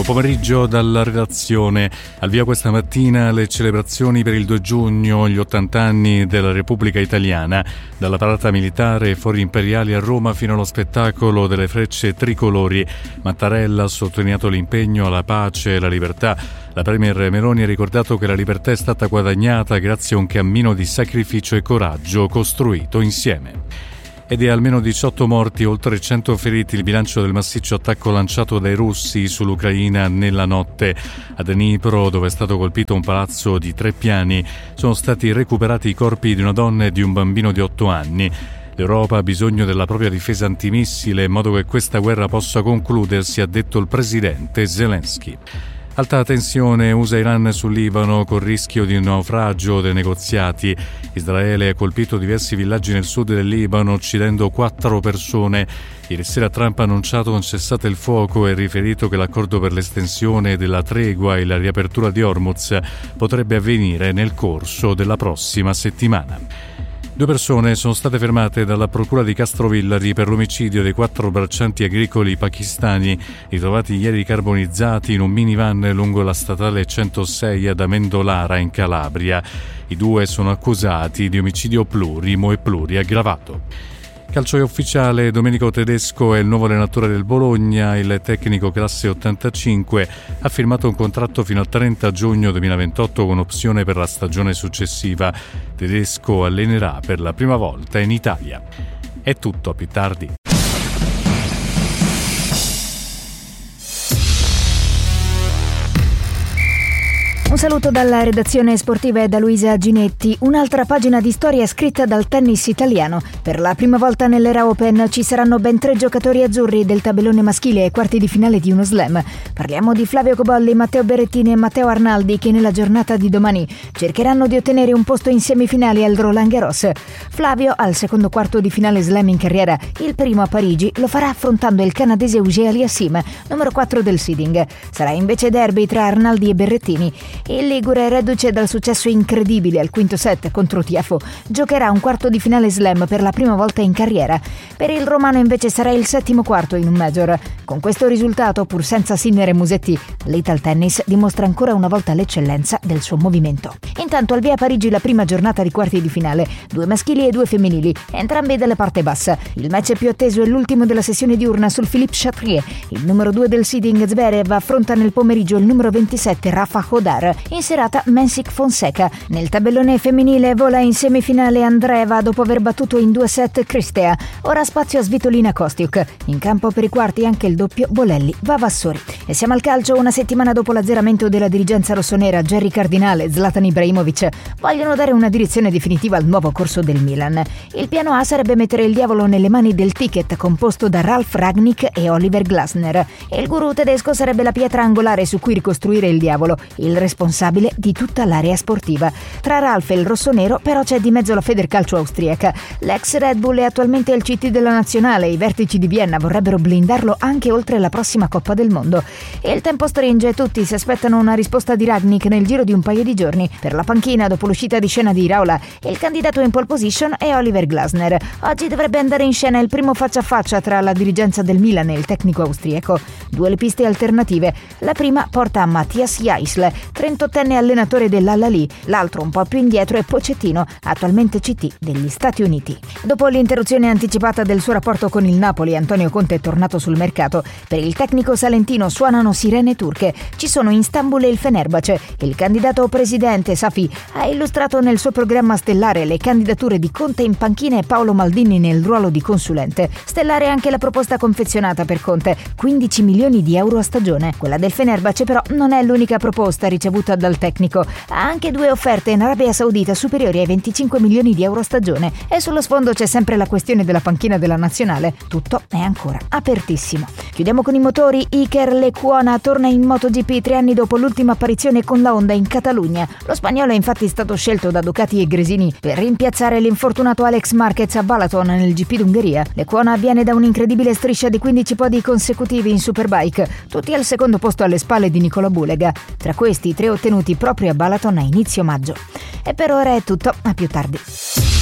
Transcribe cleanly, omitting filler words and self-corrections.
Buon pomeriggio dalla redazione. Al via questa mattina le celebrazioni per il 2 giugno, gli 80 anni della Repubblica Italiana, dalla parata militare e fori imperiali a Roma fino allo spettacolo delle frecce tricolori. Mattarella ha sottolineato l'impegno alla pace e alla libertà. La premier Meloni ha ricordato che la libertà è stata guadagnata grazie a un cammino di sacrificio e coraggio costruito insieme. Ed è almeno 18 morti, oltre 100 feriti il bilancio del massiccio attacco lanciato dai russi sull'Ucraina nella notte. A Dnipro, dove è stato colpito un palazzo di 3 piani, sono stati recuperati i corpi di una donna e di un bambino di 8 anni. L'Europa ha bisogno della propria difesa antimissile in modo che questa guerra possa concludersi, ha detto il presidente Zelensky. Alta tensione USA-Iran sul Libano col rischio di un naufragio dei negoziati. Israele ha colpito diversi villaggi nel sud del Libano, uccidendo 4 persone. Ieri sera Trump ha annunciato un cessate il fuoco e riferito che l'accordo per l'estensione della tregua e la riapertura di Hormuz potrebbe avvenire nel corso della prossima settimana. 2 persone sono state fermate dalla procura di Castrovillari per l'omicidio dei 4 braccianti agricoli pakistani ritrovati ieri carbonizzati in un minivan lungo la statale 106 ad Amendolara in Calabria. I 2 sono accusati di omicidio plurimo e pluriaggravato. Calcio è ufficiale, Domenico Tedesco è il nuovo allenatore del Bologna. Il tecnico classe 85 ha firmato un contratto fino al 30 giugno 2028 con opzione per la stagione successiva. Tedesco allenerà per la prima volta in Italia. È tutto, a più tardi. Un saluto dalla redazione sportiva e da Luisa Ginetti. Un'altra pagina di storia scritta dal tennis italiano. Per la prima volta nell'era Open ci saranno ben 3 giocatori azzurri del tabellone maschile ai quarti di finale di uno slam. Parliamo di Flavio Cobolli, Matteo Berrettini e Matteo Arnaldi, che nella giornata di domani cercheranno di ottenere un posto in semifinali al Roland Garros. Flavio, al secondo quarto di finale slam in carriera, il primo a Parigi, lo farà affrontando il canadese Auger Aliassime, numero 4 del seeding. Sarà invece derby tra Arnaldi e Berrettini. Il ligure, reduce dal successo incredibile al quinto set contro Tiafoe, giocherà un quarto di finale slam per la prima volta in carriera. Per il romano invece sarà il 7° quarto in un major. Con questo risultato, pur senza Sinner e Musetti, l'Ital Tennis dimostra ancora una volta l'eccellenza del suo movimento. Intanto al via a Parigi la prima giornata di quarti di finale, 2 maschili e 2 femminili, entrambi dalla parte bassa. Il match più atteso è l'ultimo della sessione diurna sul Philippe Chatrier. Il numero 2 del seeding Zverev affronta nel pomeriggio il numero 27 Rafa Hodar. In serata Mensik Fonseca. Nel tabellone femminile vola in semifinale Andreeva dopo aver battuto in 2 set Cristea. Ora spazio a Svitolina Kostiuk. In campo per i quarti anche il doppio Bolelli-Vavassori. E siamo al calcio una settimana dopo l'azzeramento della dirigenza rossonera. Jerry Cardinale e Zlatan Ibrahimovic vogliono dare una direzione definitiva al nuovo corso del Milan. Il piano A sarebbe mettere il diavolo nelle mani del ticket composto da Ralf Rangnick e Oliver Glasner. E il guru tedesco sarebbe la pietra angolare su cui ricostruire il diavolo, il responsabile di tutta l'area sportiva. Tra Ralf e il rossonero però c'è di mezzo la Federcalcio austriaca. L'ex Red Bull è attualmente il CT della nazionale. I vertici di Vienna vorrebbero blindarlo anche oltre la prossima Coppa del Mondo. E il tempo stringe e tutti si aspettano una risposta di Rangnick nel giro di un paio di giorni. Per la panchina, dopo l'uscita di scena di Iraola, il candidato in pole position è Oliver Glasner. Oggi dovrebbe andare in scena il primo faccia a faccia tra la dirigenza del Milan e il tecnico austriaco. 2 le piste alternative. La prima porta a Matthias Jaisl, 38enne allenatore dell'Al-Ahly. L'altro, un po' più indietro, è Pochettino, attualmente CT degli Stati Uniti. Dopo l'interruzione anticipata del suo rapporto con il Napoli, Antonio Conte è tornato sul mercato. Per il tecnico salentino suonano sirene turche. Ci sono in Istanbul e il Fenerbahce. Il candidato presidente Safi ha illustrato nel suo programma stellare le candidature di Conte in panchina e Paolo Maldini nel ruolo di consulente. Stellare anche la proposta confezionata per Conte, 15 milioni di euro a stagione. Quella del Fenerbahce però non è l'unica proposta ricevuta dal tecnico. Ha anche 2 offerte in Arabia Saudita superiori ai 25 milioni di euro a stagione. E sullo sfondo c'è sempre la questione della panchina della nazionale. Tutto è ancora apertissimo. Chiudiamo con i motori. Iker Lecuona torna in MotoGP 3 anni dopo l'ultima apparizione con la Honda in Catalogna. Lo spagnolo è infatti stato scelto da Ducati e Gresini per rimpiazzare l'infortunato Alex Marquez a Balaton nel GP d'Ungheria. Lecuona viene da un'incredibile striscia di 15 podi consecutivi in Superbike, tutti al secondo posto alle spalle di Nicola Bulega. Tra questi 3 ottenuti proprio a Balaton a inizio maggio. E per ora è tutto, a più tardi.